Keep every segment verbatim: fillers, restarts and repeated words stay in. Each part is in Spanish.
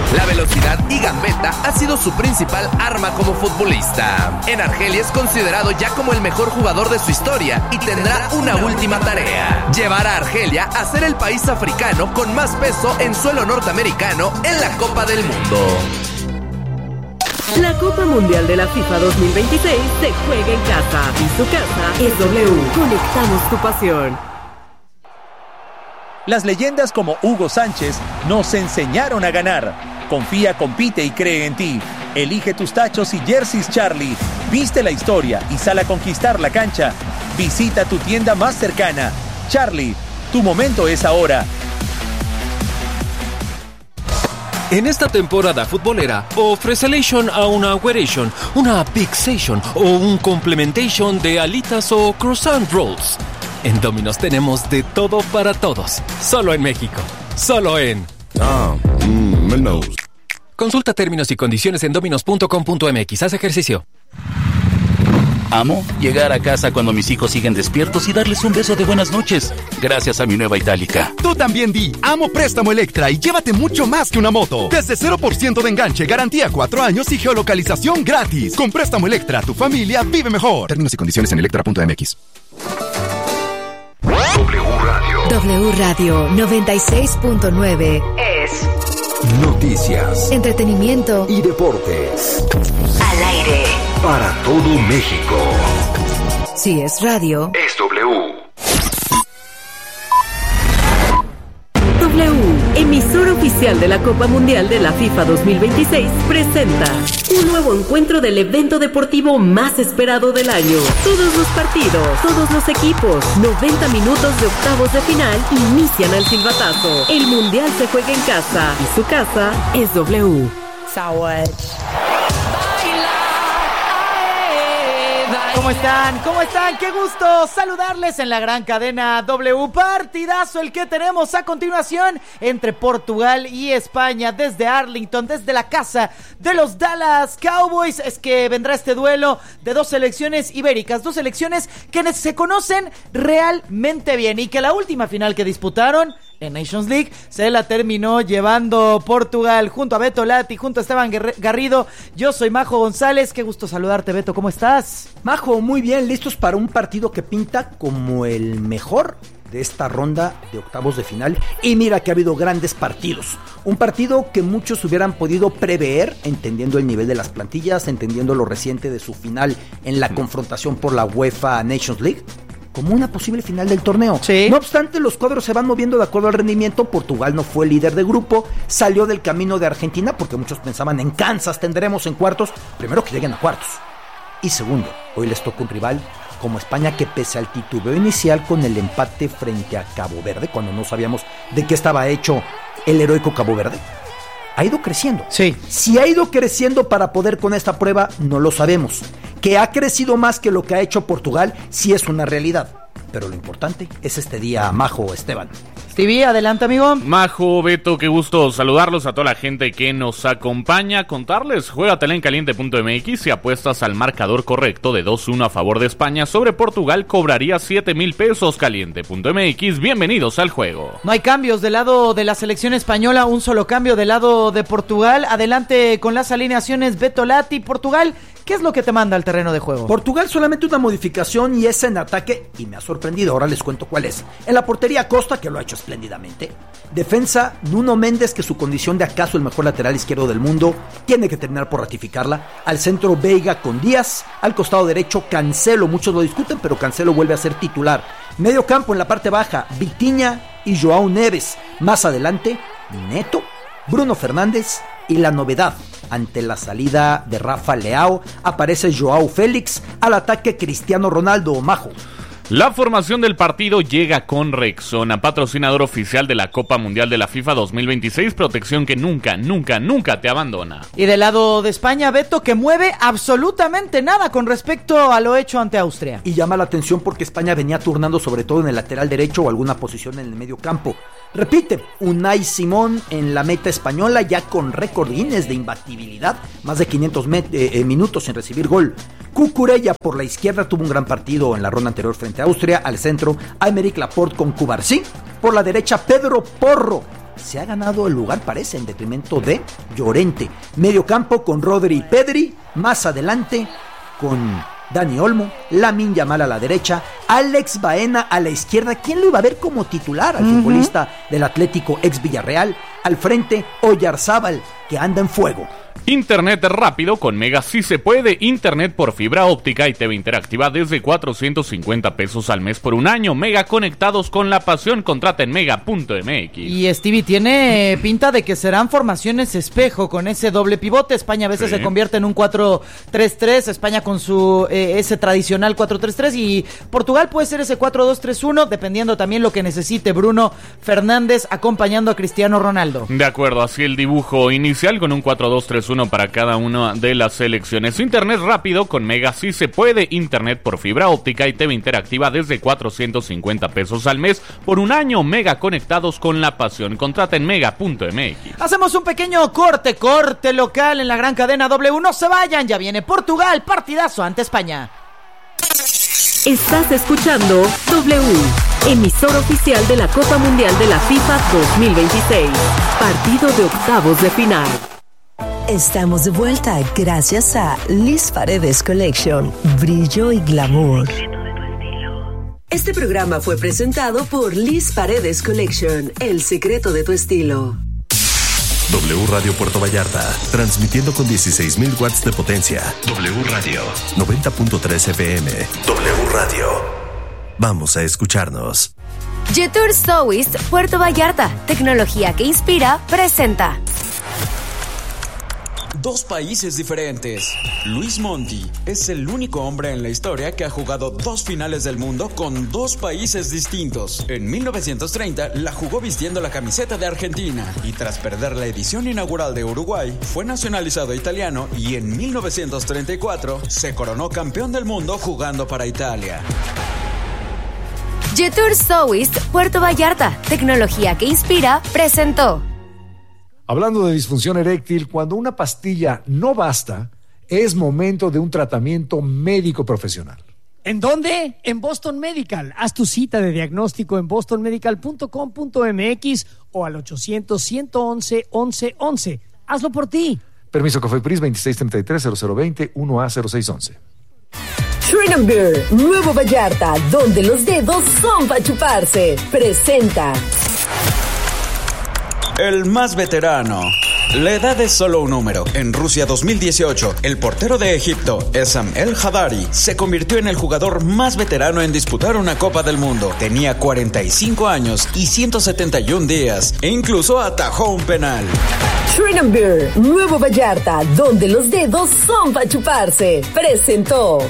La velocidad y gambeta ha sido su principal arma como futbolista. En Argelia es considerado ya como el mejor jugador de su historia y tendrá una última tarea: llevar a Argelia a ser el país africano con más peso en suelo norteamericano en la Copa del Mundo. La Copa Mundial de la FIFA dos mil veintiséis se juega en casa y su casa es W. Conectamos tu pasión. Las leyendas como Hugo Sánchez nos enseñaron a ganar. Confía, compite y cree en ti. Elige tus tachos y jerseys Charlie. Viste la historia y sal a conquistar la cancha. Visita tu tienda más cercana. Charlie, tu momento es ahora. En esta temporada futbolera, ofrecelation a una wearation, una fixation o un complementation de alitas o croissant rolls. En Domino's tenemos de todo para todos. Solo en México. Solo en... Ah, mmm, Menos. Consulta términos y condiciones en dominos punto com punto m x. Haz ejercicio. Amo llegar a casa cuando mis hijos siguen despiertos y darles un beso de buenas noches, gracias a mi nueva Itálica. Tú también di, amo Préstamo Electra y llévate mucho más que una moto. Desde cero por ciento de enganche, garantía cuatro años y geolocalización gratis. Con Préstamo Electra, tu familia vive mejor. Términos y condiciones en electra punto m x. W Radio. W Radio noventa y seis punto nueve es noticias, entretenimiento y deportes. Al aire. Para todo México. Si es radio, es W. W, emisora oficial de la Copa Mundial de la FIFA dos mil veintiséis, presenta un nuevo encuentro del evento deportivo más esperado del año. Todos los partidos, todos los equipos, noventa minutos de octavos de final inician al silbatazo. El Mundial se juega en casa y su casa es W. ¿Cómo están? ¿Cómo están? ¡Qué gusto saludarles en la gran cadena W! Partidazo el que tenemos a continuación entre Portugal y España desde Arlington, desde la casa de los Dallas Cowboys. Es que vendrá este duelo de dos selecciones ibéricas, dos selecciones que se conocen realmente bien y que la última final que disputaron en Nations League se la terminó llevando Portugal. Junto a Beto Lati, junto a Esteban Garrido, yo soy Majo González. Qué gusto saludarte, Beto, ¿cómo estás? Majo, muy bien, listos para un partido que pinta como el mejor de esta ronda de octavos de final. Y mira que ha habido grandes partidos, un partido que muchos hubieran podido prever, entendiendo el nivel de las plantillas, entendiendo lo reciente de su final en la confrontación por la UEFA Nations League, como una posible final del torneo. Sí. No obstante, los cuadros se van moviendo de acuerdo al rendimiento. Portugal no fue líder de grupo, salió del camino de Argentina, porque muchos pensaban en Kansas tendremos en cuartos. Primero que lleguen a cuartos, y segundo, hoy les toca un rival como España, que pese al titubeo inicial con el empate frente a Cabo Verde, cuando no sabíamos de qué estaba hecho el heroico Cabo Verde, ha ido creciendo. Sí. Si ha ido creciendo para poder con esta prueba, no lo sabemos. Que ha crecido más que lo que ha hecho Portugal, sí es una realidad. Pero lo importante es este día, Majo, Esteban. Stevie, adelante, amigo. Majo, Beto, qué gusto saludarlos, a toda la gente que nos acompaña. Contarles, juégatela en caliente punto m x. Si apuestas al marcador correcto de dos uno a favor de España sobre Portugal, cobraría siete mil pesos. Caliente punto m x, bienvenidos al juego. No hay cambios del lado de la selección española, un solo cambio del lado de Portugal. Adelante con las alineaciones, Beto Lati. Portugal, ¿qué es lo que te manda al terreno de juego? Portugal solamente una modificación, y es en ataque, y me ha sorprendido, ahora les cuento cuál es. En la portería, Costa, que lo ha hecho espléndidamente. Defensa, Nuno Méndez, que su condición de acaso el mejor lateral izquierdo del mundo, tiene que terminar por ratificarla. Al centro, Veiga con Díaz. Al costado derecho, Cancelo, muchos lo discuten, pero Cancelo vuelve a ser titular. Medio campo, en la parte baja, Vitinha y Joao Neves. Más adelante, Neto, Bruno Fernández, y la novedad, ante la salida de Rafa Leao, aparece Joao Félix. Al ataque, Cristiano Ronaldo. Majo. La formación del partido llega con Rexona, patrocinador oficial de la Copa Mundial de la FIFA dos mil veintiséis, protección que nunca, nunca, nunca te abandona. Y del lado de España, Beto, que mueve absolutamente nada con respecto a lo hecho ante Austria. Y llama la atención porque España venía turnando sobre todo en el lateral derecho o alguna posición en el medio campo. Repite, Unai Simón en la meta española, ya con récord Guinness de imbatibilidad, más de quinientos met- eh, minutos sin recibir gol. Cucurella por la izquierda tuvo un gran partido en la ronda anterior frente a Austria. Al centro, Aymeric Laporte con Cubarsí. Por la derecha, Pedro Porro. se ha ganado el lugar, parece, en detrimento de Llorente. Medio campo con Rodri y Pedri, más adelante con Dani Olmo, Lamine Yamal a la derecha, Alex Baena a la izquierda. ¿Quién lo iba a ver como titular al uh-huh. futbolista del Atlético ex Villarreal? Al frente, Oyarzábal, que anda en fuego. Internet rápido con Mega sí se puede. Internet por fibra óptica y T V interactiva desde cuatrocientos cincuenta pesos al mes por un año. Mega, conectados con la pasión. Contrata en mega punto m x. Y Stevie, tiene pinta de que serán formaciones espejo con ese doble pivote. España a veces sí. se convierte en un cuatro tres tres. España con su eh, ese tradicional cuatro tres tres. Y Portugal puede ser ese cuatro dos tres uno, dependiendo también lo que necesite Bruno Fernández acompañando a Cristiano Ronaldo. De acuerdo, así el dibujo inicial con un cuatro dos tres uno para cada una de las selecciones. Internet rápido con Mega sí se puede. Internet por fibra óptica y T V interactiva desde cuatrocientos cincuenta pesos al mes por un año. Mega, conectados con la pasión. Contrata en mega punto m x. Hacemos un pequeño corte, corte local en la gran cadena W. No se vayan, ya viene Portugal, partidazo ante España. Estás escuchando W, emisor oficial de la Copa Mundial de la FIFA dos mil veintiséis. Partido de octavos de final. Estamos de vuelta gracias a Liz Paredes Collection, brillo y glamour. Este programa fue presentado por Liz Paredes Collection, el secreto de tu estilo. W Radio Puerto Vallarta, transmitiendo con dieciséis mil watts de potencia. W Radio, noventa punto tres F M. W Radio. Vamos a escucharnos. Jetour South Puerto Vallarta, tecnología que inspira, presenta. Dos países diferentes. Luis Monti es el único hombre en la historia que ha jugado dos finales del mundo con dos países distintos. En mil novecientos treinta la jugó vistiendo la camiseta de Argentina y tras perder la edición inaugural de Uruguay fue nacionalizado italiano y en mil novecientos treinta y cuatro se coronó campeón del mundo jugando para Italia. Jetour South Puerto Vallarta, tecnología que inspira, presentó. Hablando de disfunción eréctil, cuando una pastilla no basta, es momento de un tratamiento médico profesional. ¿En dónde? En Boston Medical. Haz tu cita de diagnóstico en boston medical punto com punto m x o al ochocientos, ciento once, once, once. Hazlo por ti. Permiso COFEPRIS veintiséis treinta y tres, cero cero veinte, uno A cero seis once. Shrine and Beer, Nuevo Vallarta, donde los dedos son para chuparse. Presenta. El más veterano. La edad es solo un número. En Rusia dos mil dieciocho, el portero de Egipto, Essam El Hadari, se convirtió en el jugador más veterano en disputar una Copa del Mundo. Tenía cuarenta y cinco años y ciento setenta y un días e incluso atajó un penal. Shrine and Beer, Nuevo Vallarta, donde los dedos son para chuparse. Presentó.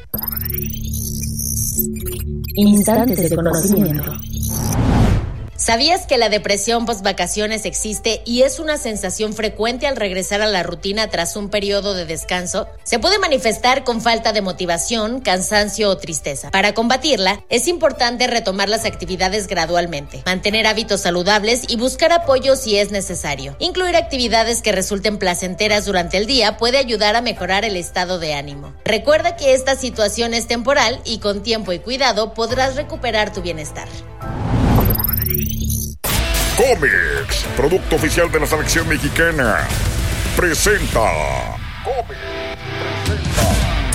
Instantes de conocimiento. ¿Sabías que la depresión post-vacaciones existe y es una sensación frecuente al regresar a la rutina tras un periodo de descanso? Se puede manifestar con falta de motivación, cansancio o tristeza. Para combatirla, es importante retomar las actividades gradualmente, mantener hábitos saludables y buscar apoyo si es necesario. Incluir actividades que resulten placenteras durante el día puede ayudar a mejorar el estado de ánimo. Recuerda que esta situación es temporal y con tiempo y cuidado podrás recuperar tu bienestar. Comex, producto oficial de la selección mexicana, presenta. Comex presenta.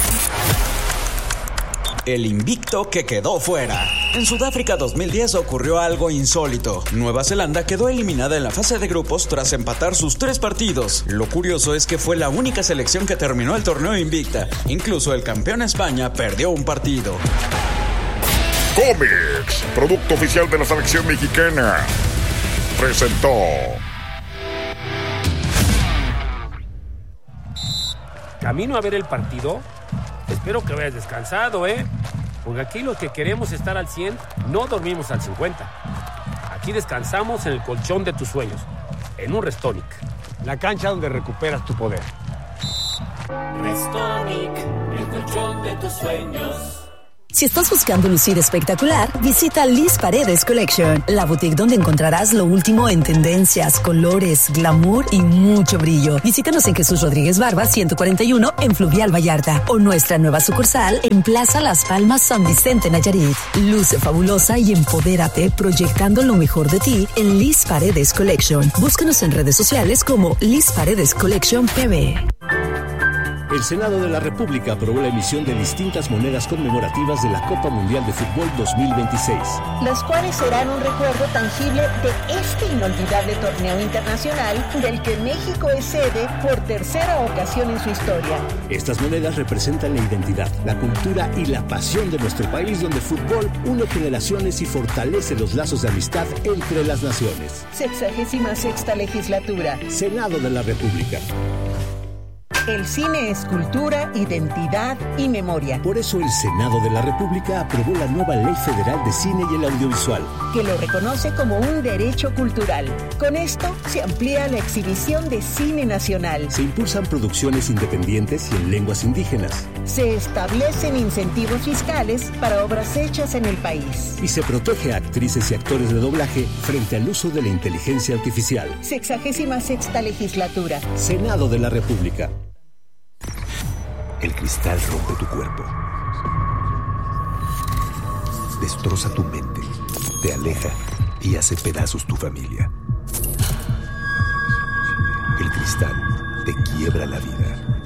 El invicto que quedó fuera. En Sudáfrica dos mil diez ocurrió algo insólito. Nueva Zelanda quedó eliminada en la fase de grupos tras empatar sus tres partidos. Lo curioso es que fue la única selección que terminó el torneo invicta. Incluso el campeón España perdió un partido. Comex, producto oficial de la selección mexicana, presentó. Camino a ver el partido. Espero que hayas descansado, ¿eh? Porque aquí los que queremos estar al cien, no dormimos al cincuenta. Aquí descansamos en el colchón de tus sueños, en un Restonic, la cancha donde recuperas tu poder. Restonic, el colchón de tus sueños. Si estás buscando lucir espectacular, visita Liz Paredes Collection, la boutique donde encontrarás lo último en tendencias, colores, glamour y mucho brillo. Visítanos en Jesús Rodríguez Barba ciento cuarenta y uno en Fluvial Vallarta o nuestra nueva sucursal en Plaza Las Palmas San Vicente Nayarit. Luce fabulosa y empodérate proyectando lo mejor de ti en Liz Paredes Collection. Búscanos en redes sociales como Liz Paredes Collection P B. El Senado de la República aprobó la emisión de distintas monedas conmemorativas de la Copa Mundial de Fútbol dos mil veintiséis. Las cuales serán un recuerdo tangible de este inolvidable torneo internacional del que México es sede por tercera ocasión en su historia. Estas monedas representan la identidad, la cultura y la pasión de nuestro país, donde el fútbol une generaciones y fortalece los lazos de amistad entre las naciones. Sexagésima sexta legislatura. Senado de la República. El cine es cultura, identidad y memoria. Por eso el Senado de la República aprobó la nueva Ley Federal de Cine y el Audiovisual, que lo reconoce como un derecho cultural. Con esto se amplía la exhibición de cine nacional. Se impulsan producciones independientes y en lenguas indígenas. Se establecen incentivos fiscales para obras hechas en el país. Y se protege a actrices y actores de doblaje frente al uso de la inteligencia artificial. Sexagésima sexta legislatura. Senado de la República. El cristal rompe tu cuerpo, destroza tu mente, te aleja y hace pedazos tu familia. El cristal te quiebra la vida.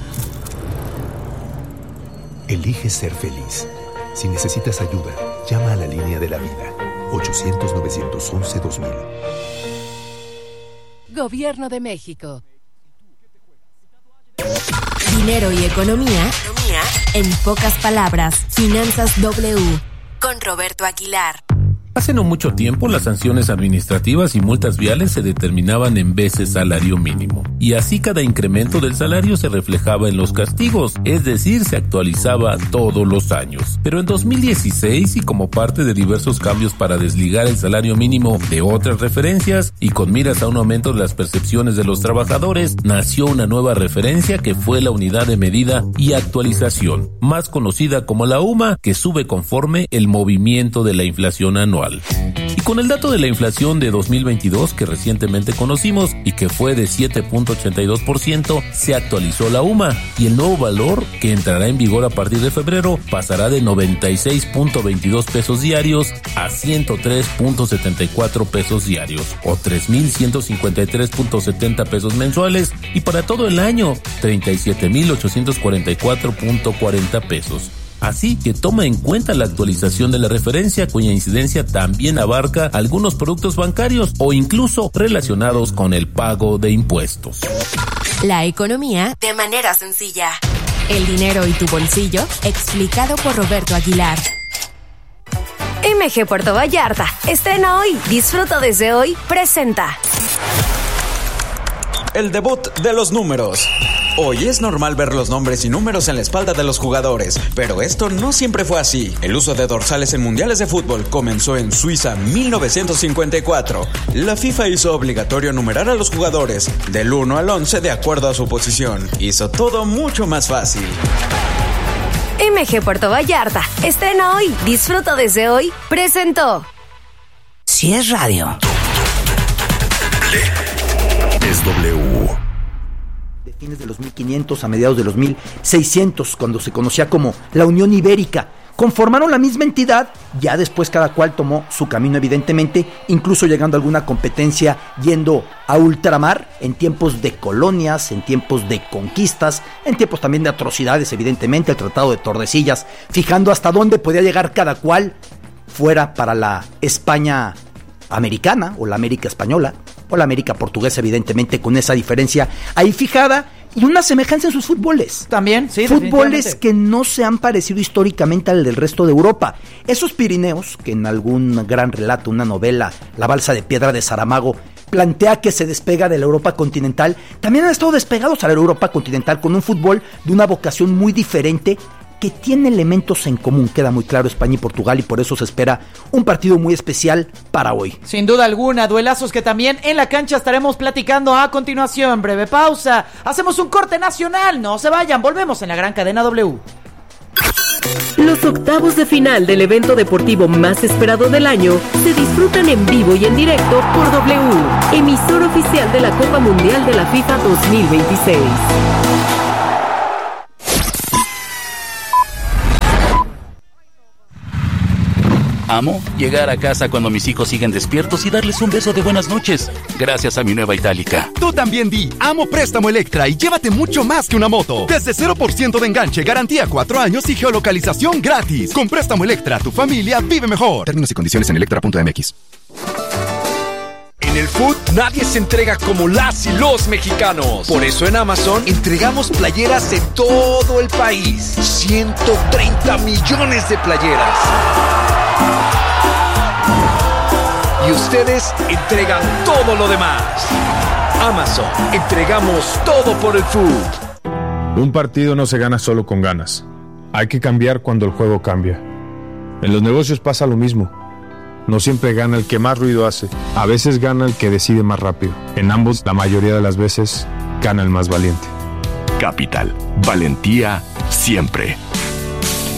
Elige ser feliz. Si necesitas ayuda, llama a la línea de la vida. ochocientos, novecientos once, dos mil. Gobierno de México. Dinero y economía, economía en pocas palabras. Finanzas W con Roberto Aguilar. Hace no mucho tiempo, las sanciones administrativas y multas viales se determinaban en veces salario mínimo, y así cada incremento del salario se reflejaba en los castigos, es decir, se actualizaba todos los años. Pero en dos mil dieciséis, y como parte de diversos cambios para desligar el salario mínimo de otras referencias, y con miras a un aumento de las percepciones de los trabajadores, nació una nueva referencia que fue la unidad de medida y actualización, más conocida como la U M A, que sube conforme el movimiento de la inflación anual. Y con el dato de la inflación de dos mil veintidós que recientemente conocimos y que fue de siete punto ochenta y dos por ciento, se actualizó la U M A, y el nuevo valor, que entrará en vigor a partir de febrero, pasará de noventa y seis punto veintidós pesos diarios a ciento tres punto setenta y cuatro pesos diarios, o tres mil ciento cincuenta y tres punto setenta pesos mensuales, y para todo el año treinta y siete mil ochocientos cuarenta y cuatro punto cuarenta pesos. Así que toma en cuenta la actualización de la referencia, cuya incidencia también abarca algunos productos bancarios o incluso relacionados con el pago de impuestos. La economía de manera sencilla. El dinero y tu bolsillo, explicado por Roberto Aguilar. M G Puerto Vallarta, estrena hoy, disfruta desde hoy, presenta. El debut de los números. Hoy es normal ver los nombres y números en la espalda de los jugadores, pero esto no siempre fue así. El uso de dorsales en mundiales de fútbol comenzó en Suiza mil novecientos cincuenta y cuatro. La FIFA hizo obligatorio numerar a los jugadores del uno al once de acuerdo a su posición. Hizo todo mucho más fácil. M G Puerto Vallarta, estrena hoy, disfruta desde hoy, presentó. Si es radio. Es W. De fines de los mil quinientos a mediados de los mil seiscientos, cuando se conocía como la Unión Ibérica, conformaron la misma entidad. Ya después cada cual tomó su camino, evidentemente, incluso llegando a alguna competencia yendo a ultramar en tiempos de colonias, en tiempos de conquistas, en tiempos también de atrocidades, evidentemente, el Tratado de Tordesillas, fijando hasta dónde podía llegar cada cual, fuera para la España americana o la América española o la América portuguesa, evidentemente, con esa diferencia ahí fijada y una semejanza en sus fútboles. También, sí, fútboles que no se han parecido históricamente al del resto de Europa. Esos Pirineos, que en algún gran relato, una novela, La balsa de piedra de Saramago, plantea que se despega de la Europa continental, también han estado despegados a la Europa continental con un fútbol de una vocación muy diferente, que tiene elementos en común. Queda muy claro España y Portugal, y por eso se espera un partido muy especial para hoy. Sin duda alguna, duelazos que también en la cancha estaremos platicando a continuación. Breve pausa, hacemos un corte nacional, no se vayan, volvemos en la gran cadena W. Los octavos de final del evento deportivo más esperado del año se disfrutan en vivo y en directo por W, emisor oficial de la Copa Mundial de la FIFA dos mil veintiséis. Amo llegar a casa cuando mis hijos siguen despiertos y darles un beso de buenas noches, gracias a mi nueva Itálica. Tú también di, amo Préstamo Electra y llévate mucho más que una moto. Desde cero por ciento de enganche, garantía cuatro años y geolocalización gratis. Con Préstamo Electra, tu familia vive mejor. Términos y condiciones en electra punto m x. En el Food nadie se entrega como las y los mexicanos. Por eso en Amazon entregamos playeras en todo el país. ciento treinta millones de playeras. Y ustedes entregan todo lo demás. Amazon, entregamos todo por el Food. Un partido no se gana solo con ganas. Hay que cambiar cuando el juego cambia. En los negocios pasa lo mismo. No siempre gana el que más ruido hace. A veces gana el que decide más rápido. En ambos, la mayoría de las veces, gana el más valiente. Capital. Valentía siempre.